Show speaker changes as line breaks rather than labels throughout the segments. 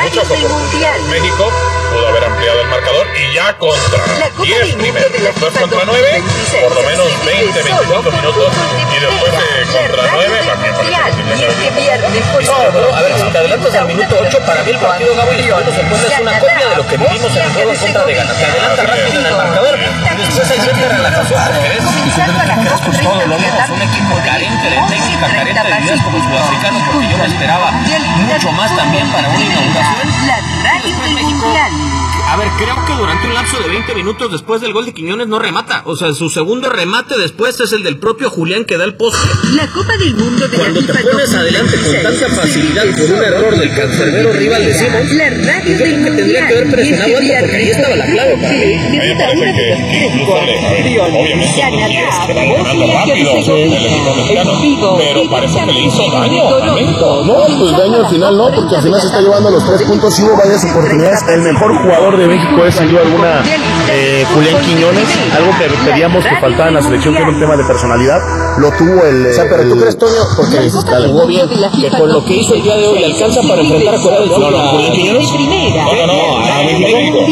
muchas oportunidades México pudo haber ampliado el marcador y ya contra 10 primeros, después contra 9, por lo menos 20, 25 minutos y después contra 9, también
a ver, si te adelantas al minuto 8, para mí el partido, Gabo, y los segundos se es una copia de lo que vivimos en el juego en contra de Ghana. Te adelantas rápido en el marcador y después hay cierta relajación porque ves pues todo lo vemos, un equipo carente de técnica, carente de ideas como el sudafricano, porque yo me esperaba mucho más también para una inauguración. Y después México, a ver, creo que durante un lapso de 20 minutos después del gol de Quiñones no remata. O sea, su segundo remate después es el del propio Julián que da el poste.
La Copa del Mundo de
cuando te pones adelante con tanta facilidad por un error del cancerbero rival de Simons, yo creo que tendría que haber presionado antes porque ahí estaba la clave para mí.
A mí me parece que incluso obviamente quieres que vaya ganando rápido el equipo mexicano, pero parece que le hizo daño a México.
No, pues daño al final no, porque al final se está llevando los 3 puntos y hubo varias oportunidades. El mejor jugador de México es sin duda alguna Julián Quiñones, algo que pedíamos que faltaba en la selección, que era un tema de personalidad, lo tuvo el...
O sea, pero tú crees, Toño, porque jugó bien, que con lo que hizo el día de hoy alcanza para enfrentar a Corea del Sur.
¿Julián Quiñones?
A México.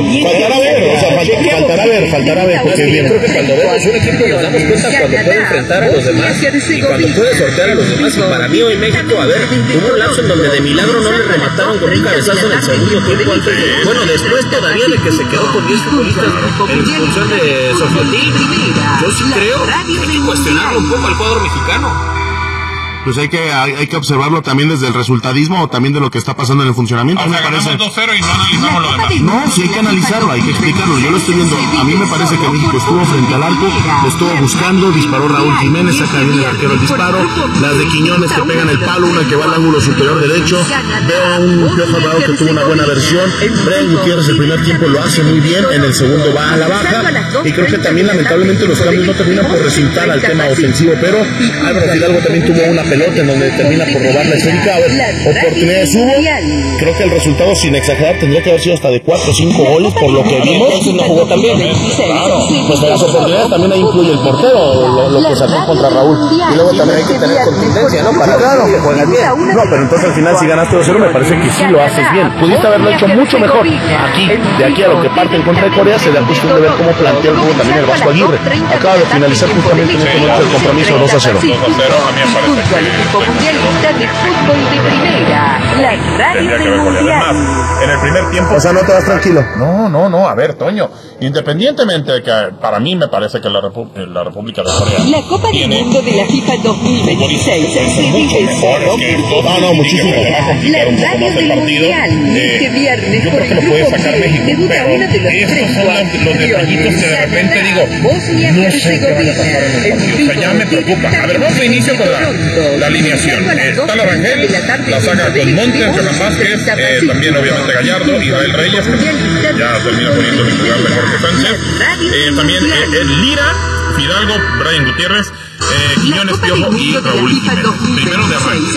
Faltará ver, porque
yo creo que cuando vemos un equipo nos damos cuenta cuando puede enfrentar a los demás y cuando puede sortear a los demás. Y para mí hoy México, a ver, hubo un lapso en donde de milagro no le remataron con un cabezazo en el segundo tiempo. Bueno, después todavía de que se quedó con 10 futbolistas en expulsión de Sofotil, yo sí creo que hay que cuestionarlo un poco al cuadro mexicano.
Pues hay que observarlo también desde el resultadismo o también de lo que está pasando en el funcionamiento.
O sea, ganamos 2-0 y no analizamos lo demás.
No, sí hay que analizarlo, hay que explicarlo. Yo lo estoy viendo. A mí me parece que México estuvo frente al arco, lo estuvo buscando, disparó Raúl Jiménez, saca bien el arquero el disparo. Las de Quiñones que pegan el palo, una que va al ángulo superior derecho. Veo a un Piojo Alvarado que tuvo una buena versión. Brian Gutiérrez el primer tiempo lo hace muy bien, en el segundo va a la baja. Y creo que también lamentablemente los cambios no terminan por resultar al tema ofensivo, pero Álvaro Fidalgo también tuvo una pelota en donde termina por robar la esférica. A ver, oportunidades hubo. Creo que el resultado, sin exagerar, tendría que haber sido hasta de 4 o 5 goles por lo que vimos.
Entonces no jugó tan bien.
Claro, pues las oportunidades también ahí incluye el portero, lo que sacó contra Raúl. Y luego también hay que tener contundencia, ¿no? Para claro, que juegas bien. No, pero entonces al final si ganaste 2-0 me parece que sí lo haces bien. Pudiste haberlo hecho mucho mejor. Aquí, de aquí a lo que parte en contra de Corea, se da cuestión de ver cómo plantea el juego también el Vasco Aguirre. Acaba de finalizar justamente en este momento el compromiso 2-0.
2-0 a mí me parece
mundialista de fútbol de primera, la radio del mundial.
En el primer tiempo.
O sea, no te vas tranquilo.
No, a ver, Toño, independientemente de que para mí me parece que la República de Corea
La Copa del Mundo de la FIFA 2026 se vive solo
no, muchísimo. Va a complicar un poco más el partido. Yo creo que lo puede sacar México, pero estos son los detallitos que de repente digo, no sé qué vaya a pasar en el partido. O sea, ya me preocupa. A ver, vamos a iniciar con la alineación. Está la Rangel, la saca con Montes, Johan Vázquez, también obviamente Gallardo, Israel Reyes, que ya termina poniendo en lugar de Jorge Sánchez, también Lira, Fidalgo, Brian Gutiérrez, Quiñones, Piojo y Raúl Jiménez. Primero de arranque.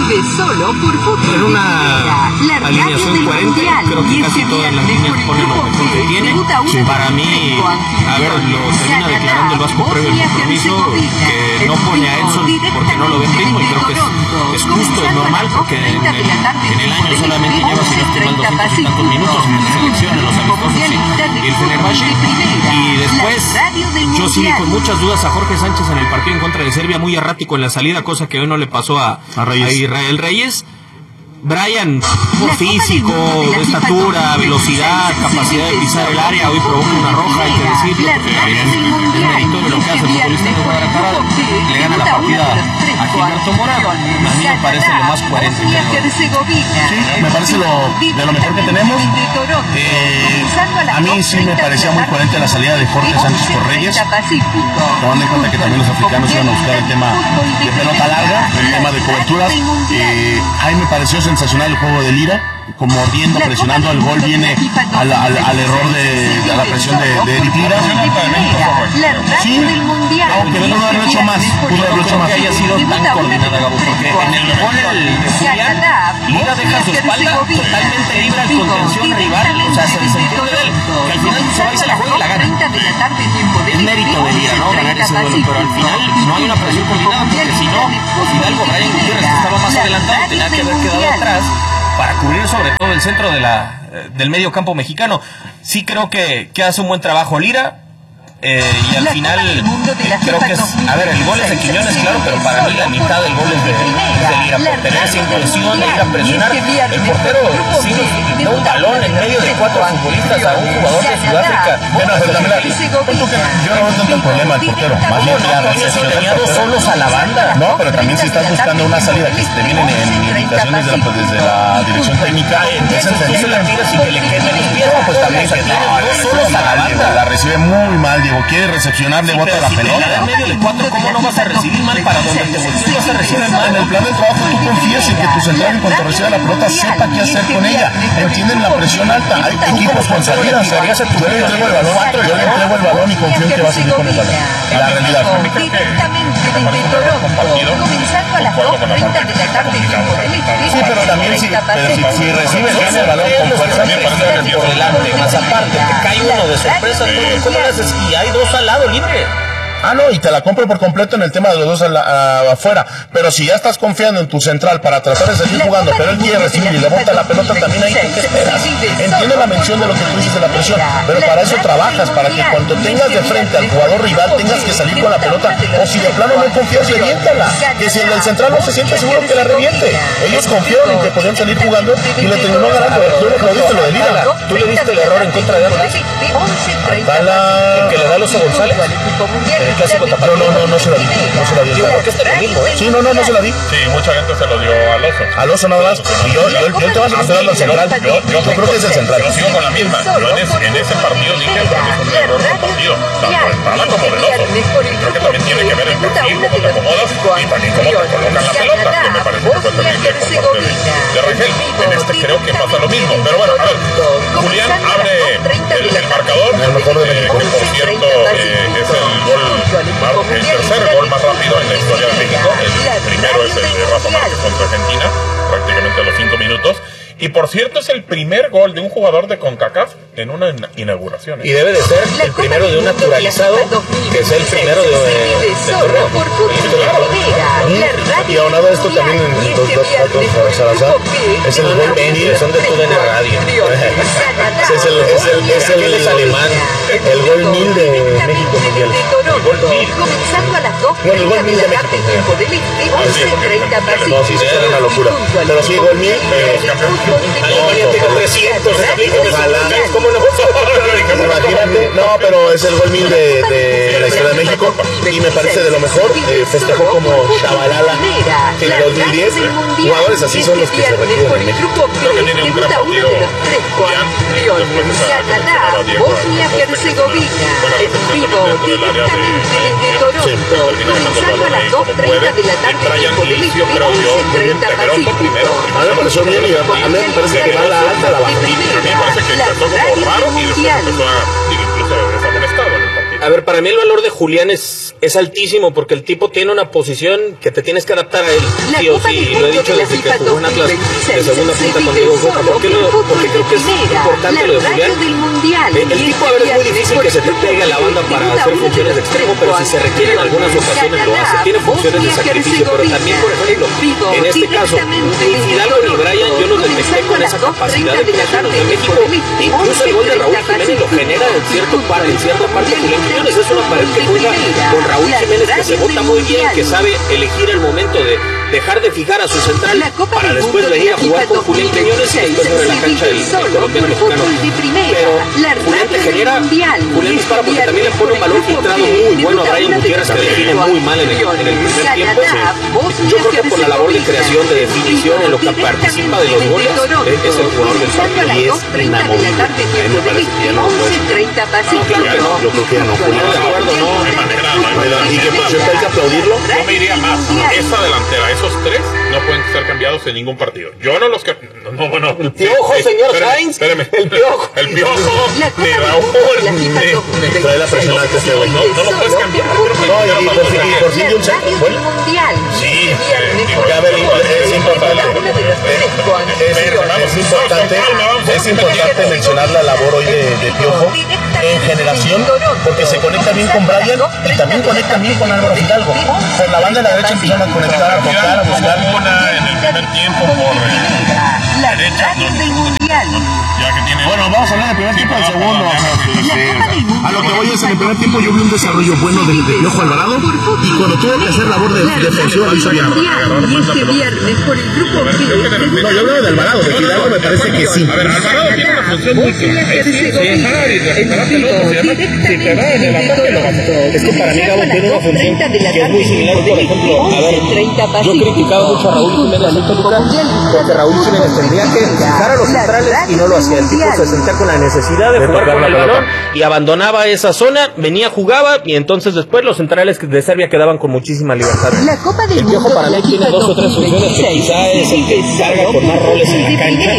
Es una alineación coherente, creo que casi todas las líneas ponen lo mejor que tiene. Para mí, a ver, lo termina declarando el Vasco previo al compromiso, que no pone a Edson porque no lo ve en ritmo, y creo que es justo, es normal, porque en el año solamente lleva, si no estoy mal, 200 y tantos minutos en la selección, en los amistosos y el Fenerbahce. Y después, yo sí con muchas dudas a Jorge Sánchez en el partido en contra de Serbia, muy errático en la salida, cosa que hoy no le pasó a Israel Reyes. Brian, físico, estatura, velocidad, capacidad de pisar el área, hoy provoca una roja, hay que decirlo, porque es mérito de lo que hace el futbolista de Guadalajara, le gana la partida a Gilberto Mora. A mí me parece lo más coherente.
Sí, me parece de lo mejor que tenemos. A mí sí me parecía muy coherente la salida de Jorge Sánchez por Reyes, tomando en cuenta que también los africanos iban a buscar el tema de pelota larga, el tema de coberturas. A mí me pareció sensacional el juego de Lira, como mordiendo, presionando. El gol viene al error a la presión de Eric Lira. Sí, aunque no haberlo hecho más, pudo haberlo hecho más.
Que haya sido tan coordinada, Gabo, porque en el gol de Julián, Lira deja su espalda totalmente libre al contención rival, o sea, se entiende de él, que al final se va y se la juega y la gana. Es mérito de Lira, ¿no? Ganar ese duelo, pero al final no hay una presión coordinada, porque si no, Fidalgo, Brian Gutiérrez, que estaba más adelantado, tenía que haber quedado atrás para cubrir sobre todo el centro del medio campo mexicano. Sí creo que hace un buen trabajo Lira. Y al final creo que es, a ver, el gol es de Quiñones, claro, pero para mí la mitad del gol es de Lira, por tener esa intención de ir a presionar. El portero sí da un balón en medio de 4 futbolistas a un jugador de Sudáfrica.
Bueno, pero también yo no veo tanto el problema del portero, más bien
tenía dos solos a la banda.
No, pero también si estás buscando una salida que te vienen en indicaciones desde la dirección técnica, es entendible.
La tiras y que le queden los pies, pues también tiene dos solos a la banda.
La recibe muy mal, Diego, quiere recepcionar, le bota la pelota.
En medio de 4, ¿cómo no vas a recibir mal? Para donde te voltees vas a recibir mal.
En el plan de trabajo tú confías en que tu central, en cuanto reciba la pelota, sepa qué hacer con ella. Entienden la presión alta. Hay equipos con salidas. Yo le entrego el balón y confío en que va a seguir con el balón. La realidad. Sí, pero también si recibes ese balón con fuerza,
por delante, más aparte, te cae uno de sorpresa, ¿cómo lo haces? Y hay 2 al lado libre.
Ah, no, y te la compro por completo en el tema de los dos afuera. Pero si ya estás confiando en tu central para tratar de seguir jugando, pero él quiere recibir y le bota la pelota, también ahí ¿qué esperas? Entiendo la mención de lo que tú dices de la presión, pero para eso trabajas, para que cuando tengas de frente al jugador rival tengas que salir con la pelota, o si de plano no confías, reviéntala. Que si el central no se siente seguro, que la reviente. Ellos confiaron en que podían salir jugando y le terminó ganando. Tú le aplaudiste lo de Lira. Tú le diste el error en contra de Atlas.
El que le da a Oso González.
No se la di.
Porque este es lo mismo, ¿eh?
Sí, no se la di.
Sí, mucha gente se lo dio al Oso.
Al Oso nada más. Y yo te vas a mostrar al central. Yo creo que es el central.
Yo sigo con la misma. Yo en ese partido dije que es un error del partido. Tanto el Tala como del Oso. Creo que también tiene que ver el perfil, cómo te acomodas y también cómo te colocan la pelota. Que me parece que fue terrible por parte de Rangel. En este creo que pasa lo mismo. Pero bueno, a ver. Julián abre el marcador.
El mejor de México.
Que por cierto es el tercer gol más rápido en la historia de México. El primero es el de Rafa Márquez contra Argentina, prácticamente a los 5 minutos. Y por cierto es el primer gol de un jugador de CONCACAF en una inauguración.
Y debe de ser el primero de un naturalizado, que es el primero de torneo.
Y aunado a esto también en los datos Salazar, es el gol Benny,
Son de TUDN Radio.
es el alemán, el gol 1000 de México Mundial.
El gol 1000.
Bueno, el gol 1000 de México. No, sí, era una locura. Pero sí, gol 1000.
Alemania tengo 300.
Ojalá.
¿Cómo no?
Imagínate, no, pero es el gol 1000 de la historia de México y me parece de lo mejor. Festejó como Shabalala en el 2010. Jugadores así son los que se requieren en México.
Creo que tiene un gran partido
Bosnia-Herzegovina, en vivo, directamente desde Toronto, comenzando a las 2:30 de la tarde, tiempo del este, 11:30 Pacífico.
A mí me pareció bien y a mí me parece que va la alta, la baja.
A mí me parece que empezó como raro y después empezó incluso está amonestado en el partido.
A ver, para mí el valor de Julián es altísimo porque el tipo tiene una posición que te tienes que adaptar a él. Sí o sí, lo he dicho desde que jugó en Atlas de segunda punta con Diego Coca. Porque creo que es importante lo de Julián. El tipo, a ver, es muy difícil que se te pegue a la banda para hacer funciones de extremo, pero si se requiere en algunas ocasiones lo hace. Tiene funciones de sacrificio, pero también, por ejemplo, en este caso, ni Fidalgo ni Brian yo los detecté con esa capacidad de creación de México. Incluso el gol de Raúl Jiménez lo genera en cierta parte Julián Quiñones. Es una pared que juega con Raúl Jiménez, que se bota muy bien, que sabe elegir el momento de dejar de fijar a su central para después venir a jugar con Julián Quiñones y después sobre la cancha del colombiano mexicano. Pero Julián te genera, Julián dispara porque también le pone un balón filtrado muy bueno a Brian Gutiérrez, que define muy mal en el primer tiempo. Yo creo que por la labor de creación, de definición, en lo que participa de los goles, es el jugador del partido y es inamovible. A mí me parece que ya no puede. No, claro que no.
Yo creo que ya no.
Julián, de acuerdo, no.
Y que por cierto hay que aplaudirlo.
Yo me iría más. Esa delantera, esos tres no pueden ser cambiados en ningún partido. Yo no los que. No, bueno.
El Piojo, señor Sainz.
Espérame.
El Piojo.
El Piojo. Ni Raúl.
Trae la presión alta este güey.
No lo puedes cambiar.
No, y por fin de un saco. Bueno,
sí.
a ver, es importante mencionar la labor hoy de Piojo en generación, porque se conecta bien con Brian y también conecta bien con Álvaro Fidalgo. Por la banda de la derecha empezaron a conectar, a tocar, a buscar.
Una en el primer tiempo por
la radio del Mundial.
Ya que tiene...
Bueno, vamos a hablar del primer tiempo y del segundo. A lo que voy es, en el primer tiempo yo vi un desarrollo bueno de Piojo Alvarado, y cuando tuvo que hacer labor de defensiva lo hizo bien.
Este viernes por el grupo B.
No, yo hablaba de Alvarado, de Fidalgo me parece que sí.
A ver, Alvarado tiene una función muy clara. Es dejar y recuperar pelotas. Si te va en el ataque, lo vas a hacer.
Es que para mí Gabo tiene una función que es muy similar. Por ejemplo, a ver, yo criticaba mucho a Raúl Jiménez en Toluca porque Raúl Jiménez tendría que fijar a los centrales y no lo hacía. El tipo se sentía con la necesidad de jugar con el balón y abandonaba esa zona, venía, jugaba, y entonces después los centrales de Serbia quedaban con muchísima libertad. El Piojo para mí tiene 2 o 3 funciones que quizá es el que carga con más roles en la cancha.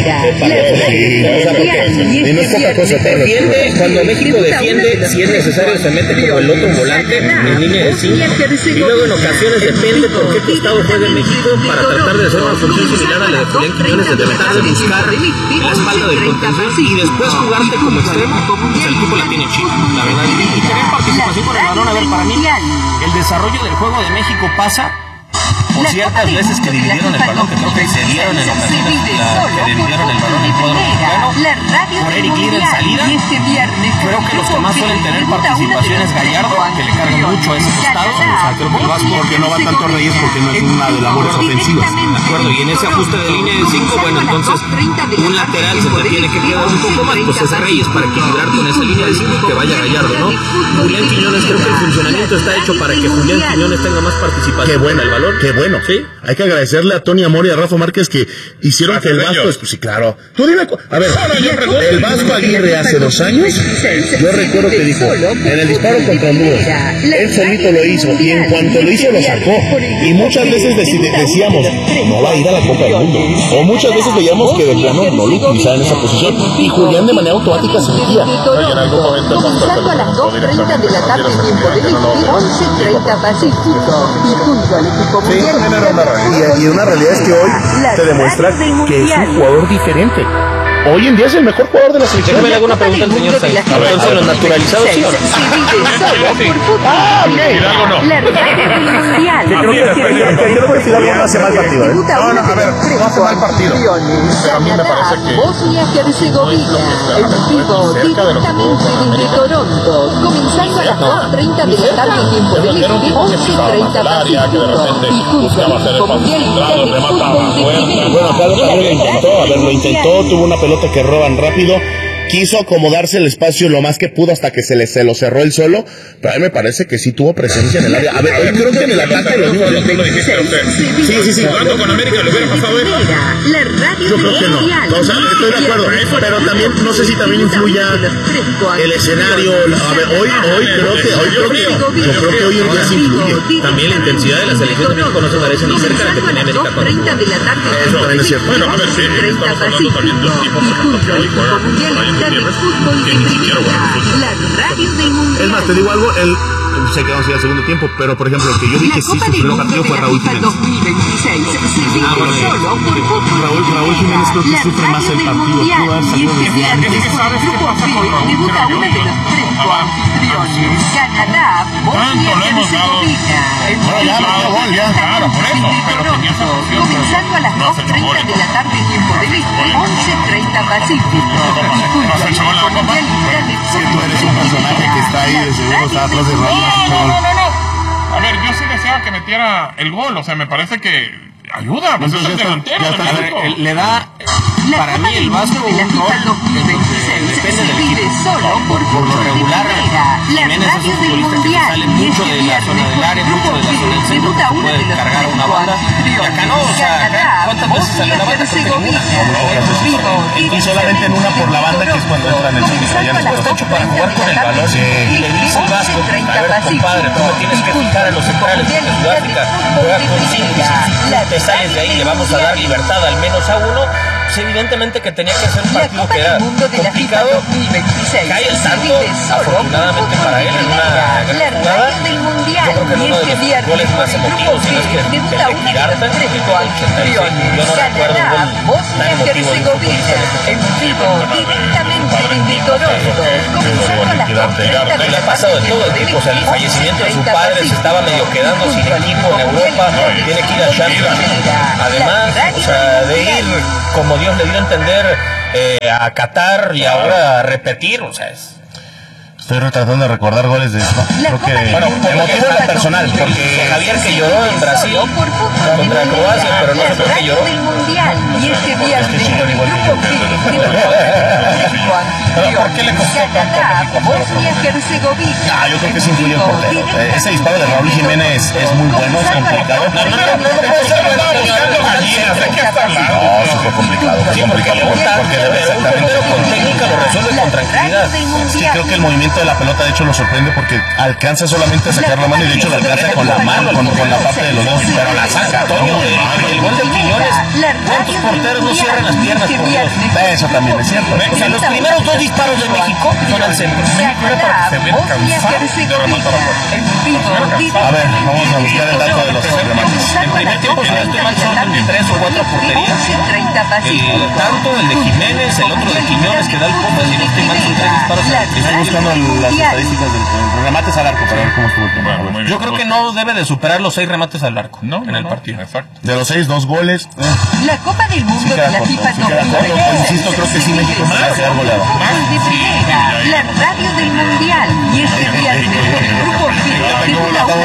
Y no es poca cosa.
Defiende, cuando México defiende, si es necesario se mete como el otro volante en línea de 5, y luego en ocasiones depende por qué costado juegue México para tratar de hacer una función similar a la de Julián Quiñones, de tratar de buscar la espalda del contención y después jugarte como extremo. Pues el tipo la tiene chica, la verdad. Y tener participación con el balón, a ver, para mí el desarrollo del juego de México pasa por ciertas veces que dividieron el balón, que creo que se dieron en ocasiones que dividieron el balón en cuadro mexicano, por Eric Lier en salida. Creo que los que más suelen tener participación es Gallardo, que le carga mucho a ese costado. O sea, creo que el Vasco, porque no va tanto Reyes, porque no es una de labores ofensivas. De acuerdo, y en ese ajuste de línea de 5, bueno, entonces un lateral se te tiene que quedar un poco más, pues es Reyes, para equilibrar con esa línea de 5 y que vaya Gallardo, ¿no? Julián Quiñones, creo que el funcionamiento está hecho para que Julián Quiñones tenga más participación.
Qué bueno
el balón.
Qué bueno.
Sí.
Hay que agradecerle a Tony Amor y a Rafa Márquez que hicieron que el Vasco... Pues sí, claro. Tú dime... A ver, el Vasco Aguirre hace 2 años, yo recuerdo que dijo, en el disparo contra Honduras, él solito lo hizo, y en cuanto lo hizo, lo sacó. Y muchas veces decíamos, no va a ir a la Copa del Mundo. O muchas veces veíamos que de plano no lo utilizaba en esa posición. Y Julián de manera automática se metía.
Comenzando a las 2:30 de la tarde, tiempo de México, 11:30 Pacífico. Y junto al equipo mundial.
Y una realidad es que hoy te demuestra que es un jugador diferente. Hoy en día es el mejor jugador de la selección.
Déjame alguna pregunta al señor Sainz. Entonces, ¿los naturalizados sí o no?
Fidalgo no.
Creo que Fidalgo no hace mal partido.
No, a ver, no hace mal partido. Pero a mí me parece que
Bosnia-Herzegovina, en vivo, directamente desde Toronto, comenzando a las 2:30 de la tarde, tiempo de México, 11:30 Pacífico. Y junto al equipo mundialista de fútbol de primera.
Bueno, claro, lo intentó, tuvo una pelota que roban rápido, quiso acomodarse el espacio lo más que pudo hasta que se lo cerró él solo, pero a mí me parece que sí tuvo presencia en el área. A ver, hoy creo que en el ataque lo mismo. Sí.
Jugando con América le hubiera pasado eso.
Yo creo que no. O sea, estoy de acuerdo, pero también no sé si también influya el escenario. A ver, hoy creo que hoy en día sí influye.
También la intensidad de la selección de México no se parece ni cerca de la que tenía América cuando jugó.
Eso también es cierto.
Bueno, a ver, sí, estamos hablando también de un tipo, por ejemplo, que juega que ni siquiera
Es
más, te digo algo, sé que vamos a ir al segundo tiempo, pero por ejemplo, el que yo vi que sí sufrió partido fue Raúl Jiménez. Raúl Jiménez creo que sufre más el partido. Pudo haber salido desde antes.
¿Sabes qué pasa con Raúl? Tanto le hemos dado. Ya, claro, por eso. Pero tenía esa función.
Comenzando a las 2:30 de la tarde, tiempo de México, 11:30 Pacífico.
Si tú eres un personaje que está ahí, de seguro está atrás de Raúl.
No. A ver, yo sí deseaba que metiera el gol. O sea, me parece que ayuda. Pues es el delantero de México.
Le da, para mí, el Vasco un rol depende del equipo. Por lo regular, Jiménez es un futbolista que sale mucho de la zona del área, mucho de la zona del centro, que puede cargar una banda. Y acá no, o sea, acá, ¿cuántas veces sale la banda? Creo que ninguna.
Y solamente en una por la banda, que es cuando entra en el centro.
Ya no está hecho para jugar con el balón. Y le dice al Vasco, a ver, compadre, tú me tienes que fijar a los centrales de Sudáfrica, juega con 5, te sales de ahí, le vamos a dar libertad al menos a uno. Pues evidentemente que tenía que hacer un partido que era complicado. Cae el tanto, afortunadamente para él, en una gran jugada. Yo creo que en uno de los goles más emotivos, si no es que de retirarte, el gol 86. Yo no recuerdo un gol tan emotivo de un futbolista en este tiempo.
Toronto, comenzando a las 2:30 de
Le
la
ha pasado de
tarde.
todo el tipo, o sea, el fallecimiento de su padre, se estaba medio quedando sin equipo en Europa, tiene que ir a Champions. Además, o sea, de ir como Dios le dio a entender a Qatar y ahora a repetir, o sea, es...
Estoy tratando de recordar goles de... Creo que...
Bueno, por motivo personal, porque Javier que lloró en Brasil contra Croacia, pero no sé por qué lloró.
Y este viernes con el grupo
¿Por qué le costó tanto?
Bosnia-Herzegovina.
Yo creo que sí influye el portero. Ese disparo de Raúl Jiménez es muy bueno, es complicado.
No puede ser buscando gallinas, ¿de qué está hablando?
No, sí fue complicado.
Sí, porque un portero con técnica lo resuelve con tranquilidad.
Sí, creo que el movimiento de la pelota de hecho lo sorprende porque alcanza solamente a sacar la mano y de hecho la alcanza con la mano, con la parte de los dos, pero la saca todo.
El gol de Quiñones, ¿cuántos porteros no cierran las piernas, por Dios?
Eso también es cierto.
O sea, los primeros dos disparos de México son al centro.
A ver, vamos a buscar el dato de los remates.
En primer tiempo, si no estoy mal, son 3 o 4 porterías. Tanto el de Jiménez, el otro de Quiñones que da el poco, si no estoy mal, son 3 disparos.
Estoy buscando las estadísticas del remates al arco para ver cómo estuvo el tema.
Bueno, muy bien.
Yo creo que no debe de superar los 6 remates al arco en el partido.
Exacto.
De los 6, 2 goles.
La Copa del Mundo
Sí
de
queda
la
corto,
FIFA
sí queda corto. Insisto, creo que sí México se va a quedar goleado.
de primera, la radio del Mundial. Y este viernes con el grupo FIFA debuta una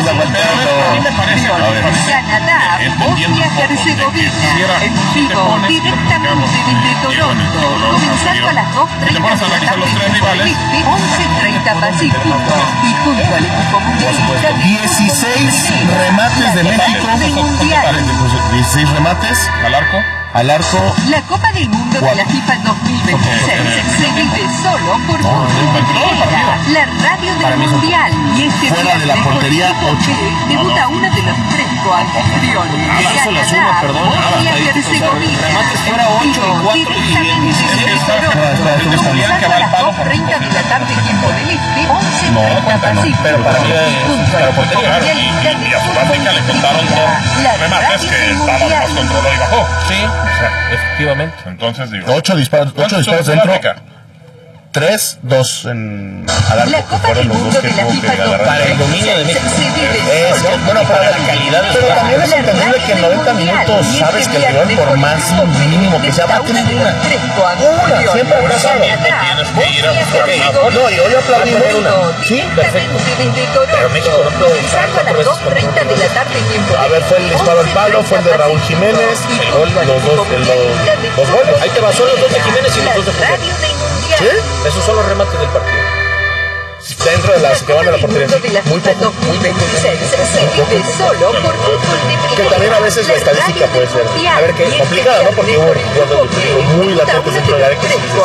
Canadá, Bosnia-Herzegovina, en vivo, directamente desde Toronto, comenzando a las 2:30 de la tarde, 11:30 Pacífico, y junto al equipo mundialista
16 remates de México. 16 remates al arco.
La Copa del Mundo de la FIFA 2026 se vive solo por Primera, la radio del Mundial. Y este
Fuera de la
viernes,
portería,
con el equipo
8.
B, debuta uno de los 3 coanfitriones.
Eso la suma, perdón,
Bosnia-Herzegovina.
remates fuera 8 y 4
Directamente desde Toronto, comenzando a las 2:30 de la tarde, tiempo del Este, 11:30 Pacífico.
Pero para mí
Claro, y a Sudáfrica le contaron dos remates que Dallas más controló y bajó.
sí, efectivamente.
Entonces digo,
8 disparos
¿cuántos son
dentro.
Sudáfrica?
3, 2 al arco.
La
Que
Copa
fueron
del
los
Mundo
dos
de
que
la
tuvo que
FIFA
agarrar.
Para el dominio de México.
Bueno, para la calidad de pero también es entendible que en 90 minutos sabes que el rival por más mínimo que sea va a tener una, siempre ha pasado.
Tienes que ir a buscar más.
No, y hoy aplaudimos una. Sí, perfecto.
Pero México no puede usar 4:30 de la tarde, tiempo.
A ver, fue el disparo al palo, fue el de Raúl Jiménez, el gol, los dos goles.
Ahí te va, son los dos de Jiménez y los dos de José.
¿Sí?
Esos son los remates del partido.
Dentro de las que van a la portería. Muy poco. Que también a veces la estadística puede ser, a ver, que es complicada, ¿no? Porque hubo jugadores de peligro muy latentes dentro del área que se dice,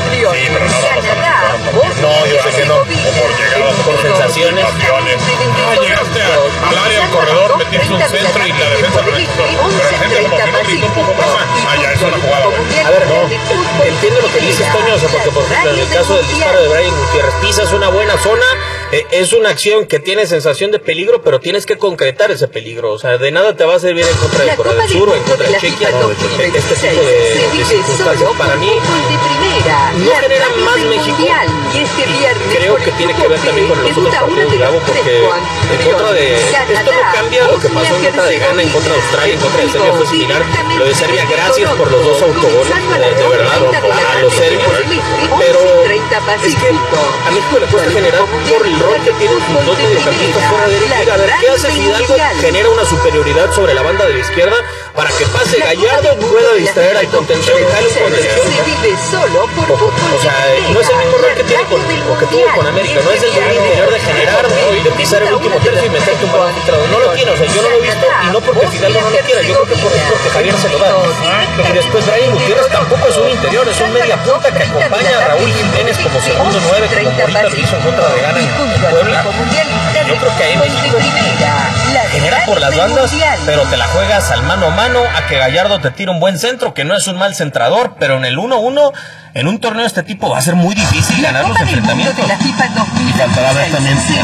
no, yo sé que no.
Por sensaciones.
No llegaste al área, al corredor, metiste un centro y la defensa no explotó. Pero la gente como que no picó un poco más. Ya es una jugada buena.
A ver, no, entiendo lo que dices, Toño, o sea, porque por ejemplo en el caso del disparo de Brian Gutiérrez, pisas una buena zona, es una acción que tiene sensación de peligro, pero tienes que concretar ese peligro, o sea, de nada te va a servir en contra de Corea del Sur o en contra de Chequia, este tipo de circunstancias para mí no generan más México, y creo que tiene que ver también con los otros partidos de Gabo, porque en contra de esto no cambia lo que pasó en contra de Ghana, en contra de Australia, en contra de Serbia fue similar, lo de Serbia, gracias por los dos autogoles, de verdad, a los serbios, pero es que a México le cuesta generar por el rol que tienen sus dos mediocampistas fuera de liga. A ver, ¿qué hace Fidalgo? Genera una superioridad sobre la banda de la izquierda para que pase Gallardo, pueda distraer al contención, jale un contención. O sea, no es el mismo rol que tiene o que tuvo con América, no es el del interior de generar, de pisar el último tercio y meterte un balón filtrado. No lo tiene, o sea, yo no lo he visto y no porque Fidalgo no lo quiera, yo creo que es porque Javier se lo da. Y después Brian Gutiérrez tampoco es un interior, es un media punta que acompaña a Raúl Jiménez como segundo 9, como ahorita lo hizo en contra de Ghana en Puebla. Yo creo que ahí México genera por las bandas, pero te la juegas al mano a mano, a que Gallardo te tire un buen centro, que no es un mal centrador, pero en el 1-1, en un torneo de este tipo va a ser muy difícil ganar los enfrentamientos.
Y faltará ver también, si hablamos en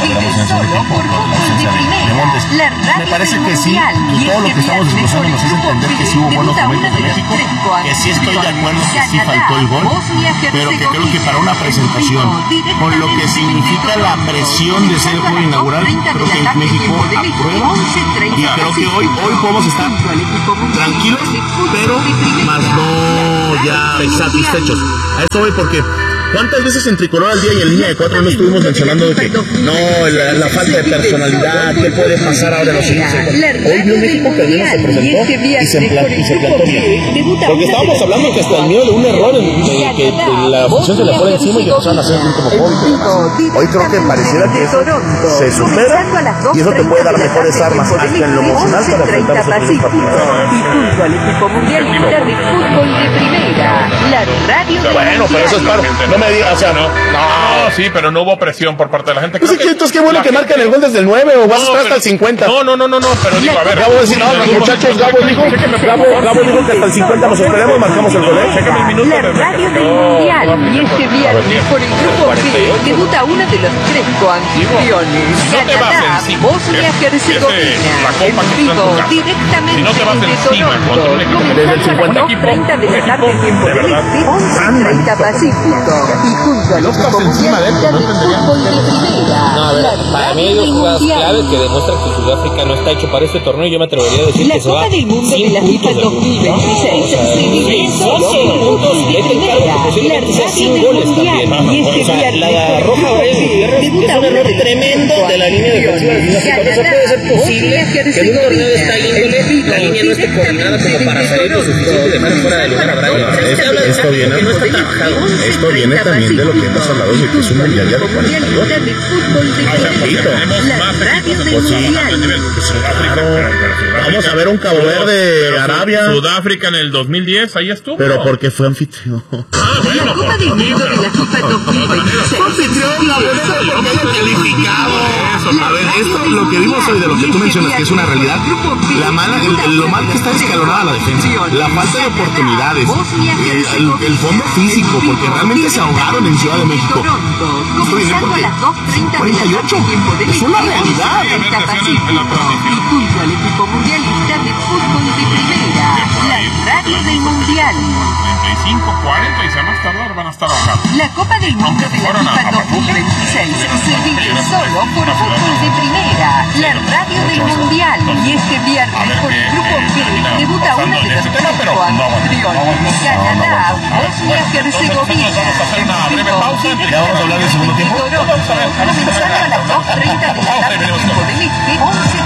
solo por fútbol de primera. La
Me parece que sí, que todo lo que estamos desglosando nos hace entender que sí hubo buenos momentos de México, que sí estoy de acuerdo que sí faltó el gol, pero que creo que para una presentación, con lo que significa la presión de ser el juego inaugural, creo que México aprueba, y creo que hoy podemos estar tranquilos, pero más no ya satisfechos. A eso voy porque ¿cuántas veces en Tricolor al Día y en Línea de Cuatro no estuvimos mencionando de que no, la falta de personalidad, qué puede pasar ahora en los siguientes? Hoy vio México que al menos se presentó y se plantó bien. Porque estábamos hablando que hasta el miedo de un error que la afición se le pone encima y que empezaron a hacer un como joven. Hoy creo que pareciera que eso se supera y eso te puede dar mejores armas hasta en lo emocional para enfrentar a esos partidos.
Y junto al equipo mundialista de fútbol de primera, la radio de
bueno, pero eso es claro. No me digas, o sea, no,
sí, pero no hubo presión por parte de la gente.
Pues es que entonces qué bueno que marcan el gol desde el 9 o vas a estar hasta el 50.
No, pero digo, a ver.
Gabo decir, no, muchachos, Gabo dijo que hasta el 50 nos esperemos y marcamos el gol.
Chécame el minuto.
La radio del mundial y este viernes por el grupo G debuta uno de los 3 coanfitriones. Canadá, Bosnia-Herzegovina. En vivo, directamente desde Toronto. Comenzando a las 2:30 de la tarde en tiempo del este, 11:30 Pacífico. Y junto al equipo mundialista de fútbol de primera.
No, a ver, para mí hay dos jugadas claves que demuestran que Sudáfrica no está hecho para este torneo y yo me atrevería a decir que se va
la Copa del Mundo de la FIFA 2026 se vive solo por fútbol de primera. La radio del mundial y este viernes
la roja
debuta
es un error tremendo de la línea defensiva de Sudáfrica. No puede ser posible que en un torneo de esta índole la línea no esté coordinada como para salir lo suficiente y dejar fuera de lugar a Brian.
Esto viene también de lo que hemos hablado de que es un mundial ya de 42. Vamos a ver un Cabo Verde, Arabia.
Sudáfrica en el 2010, ahí estuvo.
Pero porque fue anfitrión.
La Copa del Mundo de la FIFA 2026.
A ver, esto lo que vimos hoy de lo que tú mencionas que es una realidad, lo mal que está escalonada la defensa, la falta de oportunidades, el fondo físico, porque realmente se ahogaron en Ciudad de México.
Comenzando a las 2:30 de la tarde, tiempo de
es una realidad.
Y junto al equipo mundialista de fútbol de primera, la radio del mundial.
35, 40 y se van a tardar, van a estar bajando.
La Copa del Mundo de la FIFA 2026 se vive solo por fútbol de primera, la radio del mundial. Y este viernes por el grupo G debuta uno de los 3 coanfitriones. Canadá, Bosnia-Herzegovina.
Ya vamos a hablar del segundo tiempo.
Comenzando a las 2:30 de la tarde, tiempo del este,